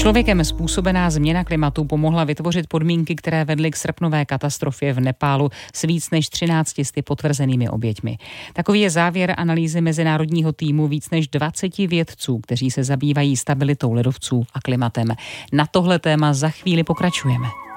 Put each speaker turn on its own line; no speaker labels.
Člověkem způsobená změna klimatu pomohla vytvořit podmínky, které vedly k srpnové katastrofě v Nepálu s víc než 1300 potvrzenými oběťmi. Takový je závěr analýzy mezinárodního týmu víc než 20 vědců, kteří se zabývají stabilitou ledovců a klimatem. Na tohle téma za chvíli pokračujeme.